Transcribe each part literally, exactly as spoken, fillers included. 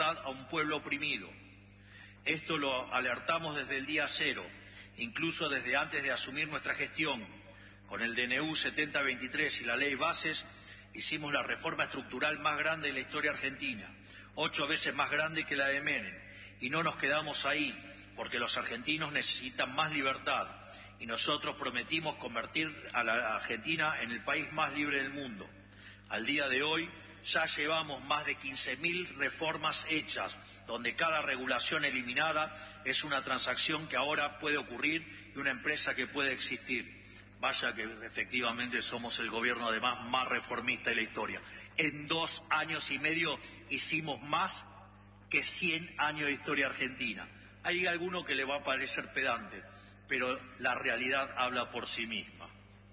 libertad a un pueblo oprimido. Esto lo alertamos desde el día cero, incluso desde antes de asumir nuestra gestión. Con el D N U setenta veintitrés y la Ley Bases hicimos la reforma estructural más grande de la historia argentina, ocho veces más grande que la de Menem. Y no nos quedamos ahí, porque los argentinos necesitan más libertad. Y nosotros prometimos convertir a la Argentina en el país más libre del mundo. Al día de hoy ya llevamos más de quince mil reformas hechas, donde cada regulación eliminada es una transacción que ahora puede ocurrir y una empresa que puede existir. Vaya que efectivamente somos el gobierno además más reformista de la historia. En dos años y medio hicimos más que cien años de historia argentina. Hay alguno que le va a parecer pedante, pero la realidad habla por sí misma.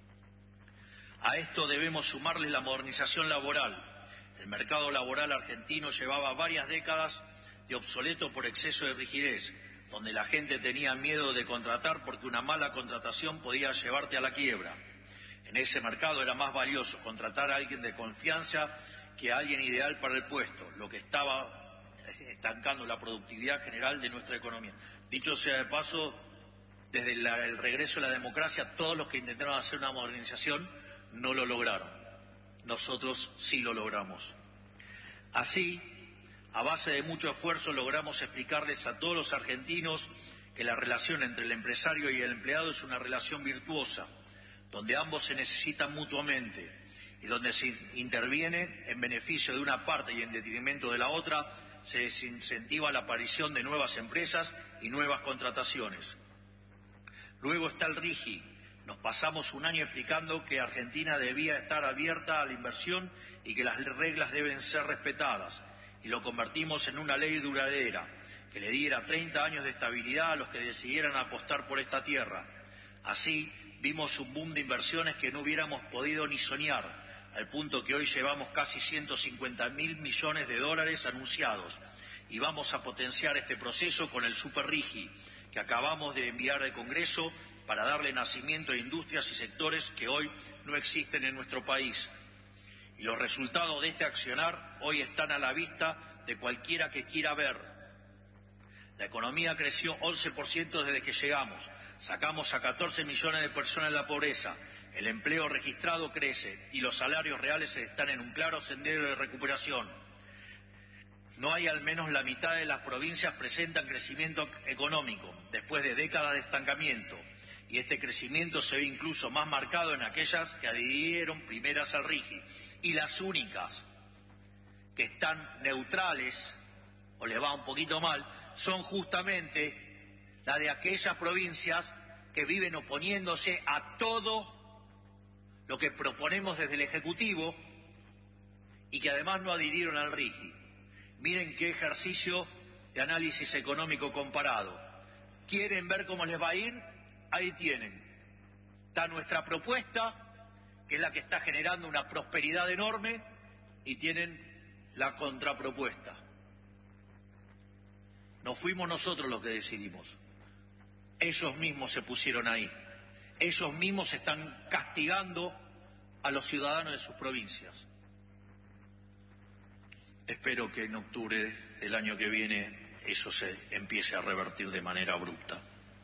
A esto debemos sumarle la modernización laboral. El mercado laboral argentino llevaba varias décadas de obsoleto por exceso de rigidez, donde la gente tenía miedo de contratar porque una mala contratación podía llevarte a la quiebra. En ese mercado era más valioso contratar a alguien de confianza que a alguien ideal para el puesto, lo que estaba estancando la productividad general de nuestra economía. Dicho sea de paso, desde la, el regreso a la democracia, todos los que intentaron hacer una modernización no lo lograron. Nosotros sí lo logramos. Así, a base de mucho esfuerzo, logramos explicarles a todos los argentinos que la relación entre el empresario y el empleado es una relación virtuosa, donde ambos se necesitan mutuamente y donde se interviene en beneficio de una parte y en detrimento de la otra, se desincentiva la aparición de nuevas empresas y nuevas contrataciones. Luego está el RIGI. Nos pasamos un año explicando que Argentina debía estar abierta a la inversión y que las reglas deben ser respetadas, y lo convertimos en una ley duradera, que le diera treinta años de estabilidad a los que decidieran apostar por esta tierra. Así vimos un boom de inversiones que no hubiéramos podido ni soñar, al punto que hoy llevamos casi ciento cincuenta mil millones de dólares anunciados, y vamos a potenciar este proceso con el Super RIGI, que acabamos de enviar al Congreso para darle nacimiento a industrias y sectores que hoy no existen en nuestro país. Y los resultados de este accionar hoy están a la vista de cualquiera que quiera ver. La economía creció once por ciento desde que llegamos, sacamos a catorce millones de personas de la pobreza, el empleo registrado crece y los salarios reales están en un claro sendero de recuperación. No hay al menos la mitad de las provincias presentan crecimiento económico después de décadas de estancamiento, y este crecimiento se ve incluso más marcado en aquellas que adhirieron primeras al RIGI, y las únicas que están neutrales o les va un poquito mal son justamente las de aquellas provincias que viven oponiéndose a todo lo que proponemos desde el Ejecutivo y que además no adhirieron al RIGI. Miren qué ejercicio de análisis económico comparado. ¿Quieren ver cómo les va a ir? Ahí tienen. Está nuestra propuesta, que es la que está generando una prosperidad enorme, y tienen la contrapropuesta. No fuimos nosotros los que decidimos. Ellos mismos se pusieron ahí. Ellos mismos están castigando a los ciudadanos de sus provincias. Espero que en octubre del año que viene eso se empiece a revertir de manera abrupta.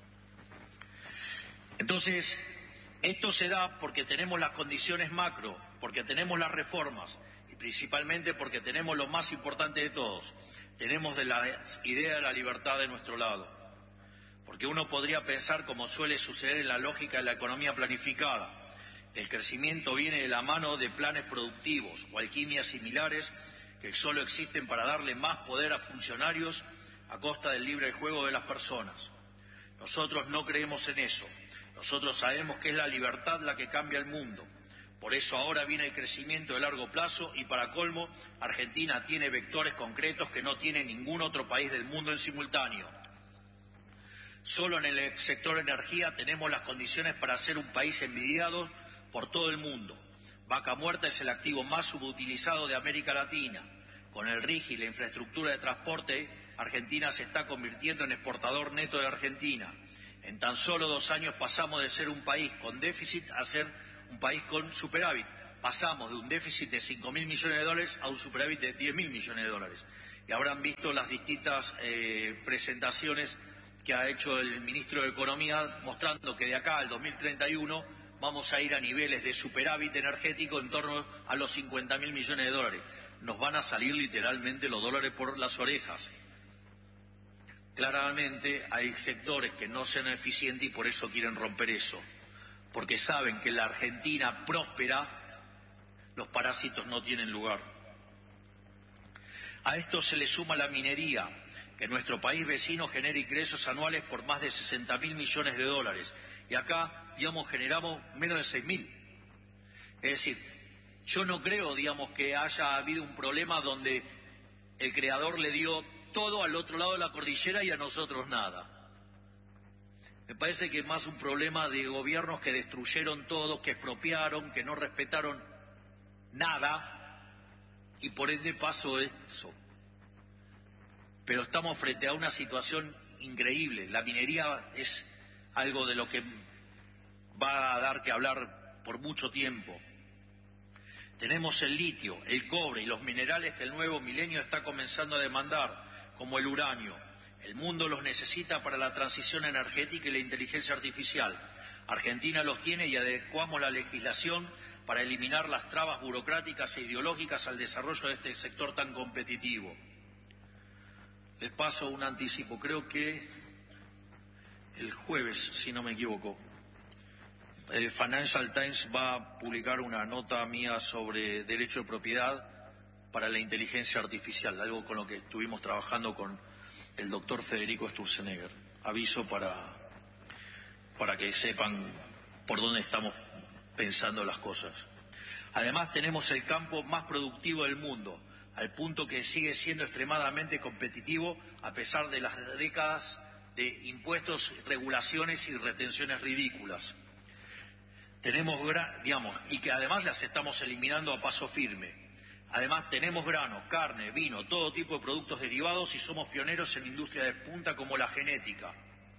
Entonces, esto se da porque tenemos las condiciones macro, porque tenemos las reformas y principalmente porque tenemos lo más importante de todos, tenemos de la idea de la libertad de nuestro lado. Porque uno podría pensar, como suele suceder en la lógica de la economía planificada, que el crecimiento viene de la mano de planes productivos o alquimias similares que solo existen para darle más poder a funcionarios a costa del libre juego de las personas. Nosotros no creemos en eso. Nosotros sabemos que es la libertad la que cambia el mundo. Por eso ahora viene el crecimiento de largo plazo y, para colmo, Argentina tiene vectores concretos que no tiene ningún otro país del mundo en simultáneo. Solo en el sector energía tenemos las condiciones para ser un país envidiado por todo el mundo. Vaca Muerta es el activo más subutilizado de América Latina. Con el RIGI y la infraestructura de transporte, Argentina se está convirtiendo en exportador neto de Argentina. En tan solo dos años pasamos de ser un país con déficit a ser un país con superávit. Pasamos de un déficit de cinco mil millones de dólares a un superávit de diez mil millones de dólares. y habrán visto las distintas eh, presentaciones que ha hecho el ministro de Economía, mostrando que de acá al dos mil treinta y uno vamos a ir a niveles de superávit energético en torno a los cincuenta mil millones de dólares. Nos van a salir literalmente los dólares por las orejas. Claramente hay sectores que no sean eficientes y por eso quieren romper eso, porque saben que en la Argentina próspera los parásitos no tienen lugar. A esto se le suma la minería, que nuestro país vecino genera ingresos anuales por más de sesenta mil millones de dólares, y acá, digamos, generamos menos de seis mil. Es decir, yo no creo, digamos, que haya habido un problema donde el creador le dio todo al otro lado de la cordillera y a nosotros nada. Me parece que es más un problema de gobiernos que destruyeron todo, que expropiaron, que no respetaron nada, y por ende pasó eso. Pero estamos frente a una situación increíble. La minería es algo de lo que va a dar que hablar por mucho tiempo. Tenemos el litio, el cobre y los minerales que el nuevo milenio está comenzando a demandar, como el uranio. El mundo los necesita para la transición energética y la inteligencia artificial. Argentina los tiene y adecuamos la legislación para eliminar las trabas burocráticas e ideológicas al desarrollo de este sector tan competitivo. Les paso un anticipo, creo que el jueves, si no me equivoco, el Financial Times va a publicar una nota mía sobre derecho de propiedad para la inteligencia artificial, algo con lo que estuvimos trabajando con el doctor Federico Sturzenegger. Aviso para, para que sepan por dónde estamos pensando las cosas. Además, tenemos el campo más productivo del mundo, al punto que sigue siendo extremadamente competitivo a pesar de las décadas de impuestos, regulaciones y retenciones ridículas. Tenemos, digamos, y que además las estamos eliminando a paso firme. Además tenemos granos, carne, vino, todo tipo de productos derivados y somos pioneros en industria de punta como la genética.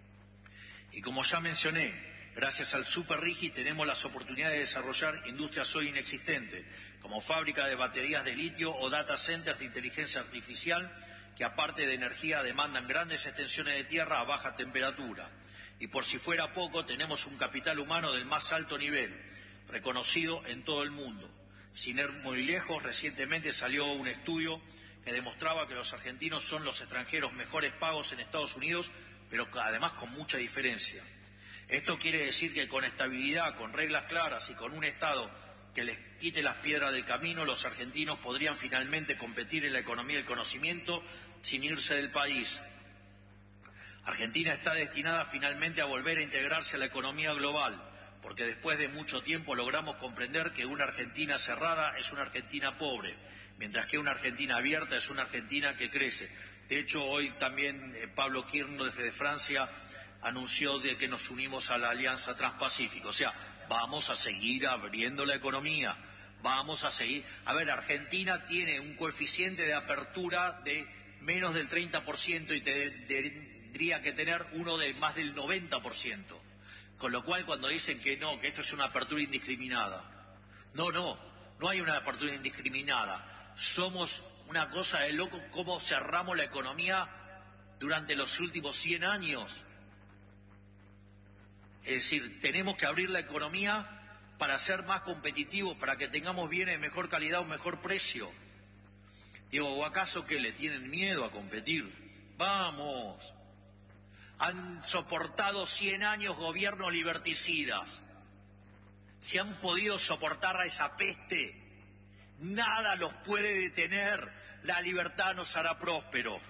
Y como ya mencioné, gracias al Super Rigi tenemos las oportunidades de desarrollar industrias hoy inexistentes, como fábrica de baterías de litio o data centers de inteligencia artificial, que aparte de energía demandan grandes extensiones de tierra a baja temperatura. Y por si fuera poco, tenemos un capital humano del más alto nivel, reconocido en todo el mundo. Sin ir muy lejos, recientemente salió un estudio que demostraba que los argentinos son los extranjeros mejores pagos en Estados Unidos, pero además con mucha diferencia. Esto quiere decir que con estabilidad, con reglas claras y con un Estado que les quite las piedras del camino, los argentinos podrían finalmente competir en la economía del conocimiento sin irse del país. Argentina está destinada finalmente a volver a integrarse a la economía global, porque después de mucho tiempo logramos comprender que una Argentina cerrada es una Argentina pobre, mientras que una Argentina abierta es una Argentina que crece. De hecho, hoy también eh, Pablo Kirchner desde Francia anunció de que nos unimos a la Alianza Transpacífico. O sea, vamos a seguir abriendo la economía, vamos a seguir... A ver, Argentina tiene un coeficiente de apertura de menos del treinta por ciento y te, de, tendría que tener uno de más del noventa por ciento. Con lo cual, cuando dicen que no, que esto es una apertura indiscriminada. No, no, no hay una apertura indiscriminada. Somos una cosa de loco cómo cerramos la economía durante los últimos cien años. Es decir, tenemos que abrir la economía para ser más competitivos, para que tengamos bienes de mejor calidad o mejor precio. Digo, ¿o acaso que le tienen miedo a competir? Vamos. Han soportado cien años gobiernos liberticidas. Si han podido soportar a esa peste, nada los puede detener. La libertad nos hará prósperos.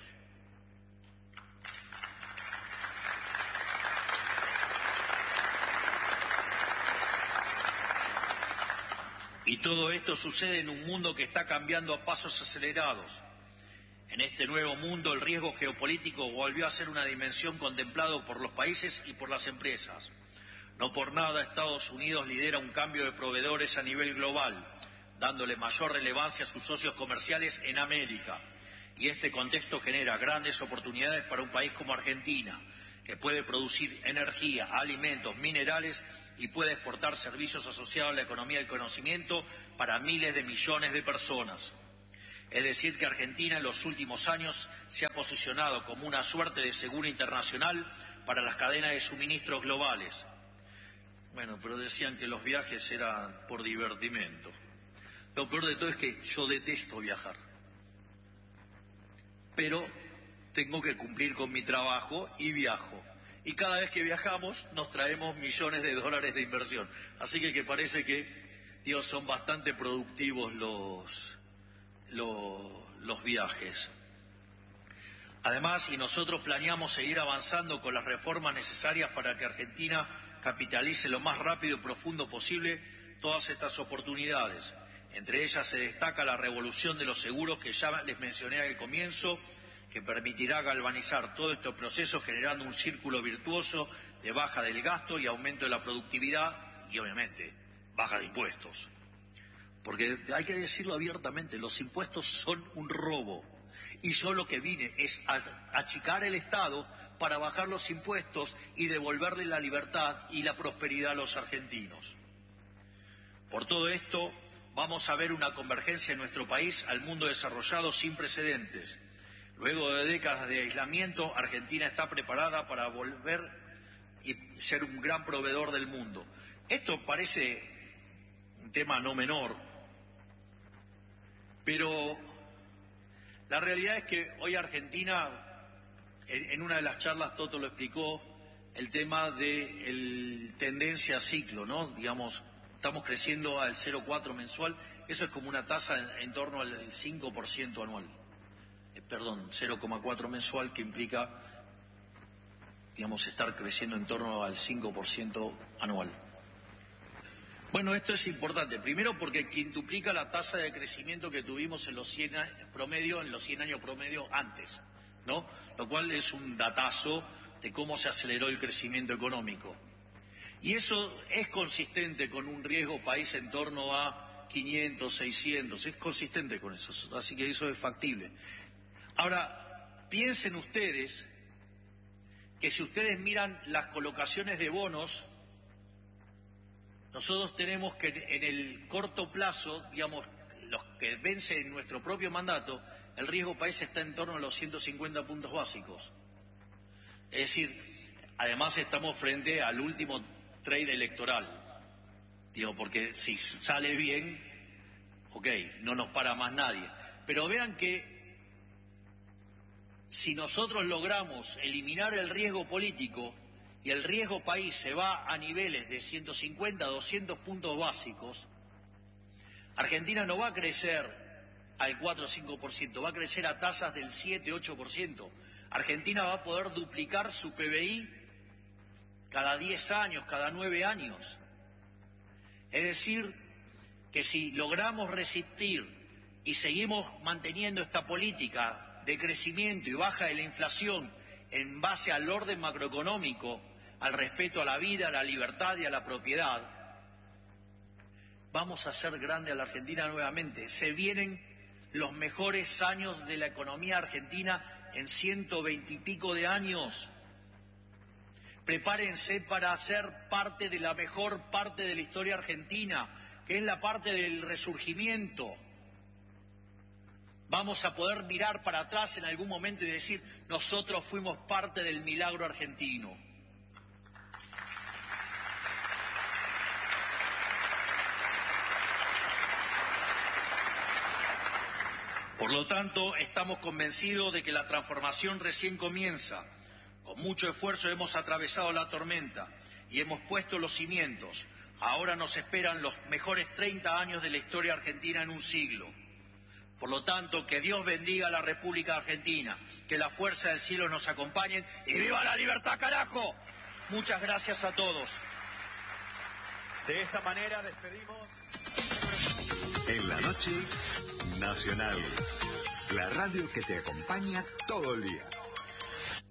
Y todo esto sucede en un mundo que está cambiando a pasos acelerados. En este nuevo mundo, el riesgo geopolítico volvió a ser una dimensión contemplada por los países y por las empresas. No por nada Estados Unidos lidera un cambio de proveedores a nivel global, dándole mayor relevancia a sus socios comerciales en América. Y este contexto genera grandes oportunidades para un país como Argentina, que puede producir energía, alimentos, minerales y puede exportar servicios asociados a la economía del conocimiento para miles de millones de personas. Es decir, que Argentina en los últimos años se ha posicionado como una suerte de seguro internacional para las cadenas de suministros globales. Bueno, pero decían que los viajes eran por divertimento. Lo peor de todo es que yo detesto viajar. Pero tengo que cumplir con mi trabajo y viajo. Y cada vez que viajamos nos traemos millones de dólares de inversión. Así que, que parece que, Dios, son bastante productivos los... Los, los viajes. Además, y nosotros planeamos seguir avanzando con las reformas necesarias para que Argentina capitalice lo más rápido y profundo posible todas estas oportunidades. Entre ellas se destaca la revolución de los seguros que ya les mencioné al comienzo, que permitirá galvanizar todo este proceso generando un círculo virtuoso de baja del gasto y aumento de la productividad y, obviamente, baja de impuestos. Porque hay que decirlo abiertamente, los impuestos son un robo. Y yo lo que vine es a achicar el Estado para bajar los impuestos y devolverle la libertad y la prosperidad a los argentinos. Por todo esto, vamos a ver una convergencia en nuestro país al mundo desarrollado sin precedentes. Luego de décadas de aislamiento, Argentina está preparada para volver y ser un gran proveedor del mundo. Esto parece un tema no menor, pero la realidad es que hoy Argentina, en, en una de las charlas Toto lo explicó, el tema de el tendencia a ciclo, ¿no? Digamos, estamos creciendo al cero coma cuatro mensual, eso es como una tasa en, en torno al cinco por ciento anual. Eh, perdón, cero coma cuatro mensual, que implica, digamos, estar creciendo en torno al cinco por ciento anual. Bueno, esto es importante, primero porque quintuplica la tasa de crecimiento que tuvimos en los cien años promedio, en los cien años promedio antes, ¿no? Lo cual es un datazo de cómo se aceleró el crecimiento económico. Y eso es consistente con un riesgo país en torno a quinientos, seiscientos, es consistente con eso, así que eso es factible. Ahora, piensen ustedes que si ustedes miran las colocaciones de bonos, nosotros tenemos que en el corto plazo, digamos, los que vencen en nuestro propio mandato, el riesgo país está en torno a los ciento cincuenta puntos básicos. Es decir, además estamos frente al último trade electoral. Digo, porque si sale bien, ok, no nos para más nadie. Pero vean que si nosotros logramos eliminar el riesgo político, y el riesgo país se va a niveles de ciento cincuenta a doscientos puntos básicos, Argentina no va a crecer al cuatro o cinco por ciento, va a crecer a tasas del siete, ocho por ciento. Argentina va a poder duplicar su P B I cada diez años, cada nueve años. Es decir, que si logramos resistir y seguimos manteniendo esta política de crecimiento y baja de la inflación en base al orden macroeconómico, al respeto a la vida, a la libertad y a la propiedad, vamos a hacer grande a la Argentina nuevamente. Se vienen los mejores años de la economía argentina en ciento veinte y pico de años. Prepárense para ser parte de la mejor parte de la historia argentina, que es la parte del resurgimiento. Vamos a poder mirar para atrás en algún momento y decir, nosotros fuimos parte del milagro argentino. Por lo tanto, estamos convencidos de que la transformación recién comienza. Con mucho esfuerzo hemos atravesado la tormenta y hemos puesto los cimientos. Ahora nos esperan los mejores treinta años de la historia argentina en un siglo. Por lo tanto, que Dios bendiga a la República Argentina, que la fuerza del cielo nos acompañe y ¡viva la libertad, carajo! Muchas gracias a todos. De esta manera despedimos... En la noche, Nacional. La radio que te acompaña todo el día.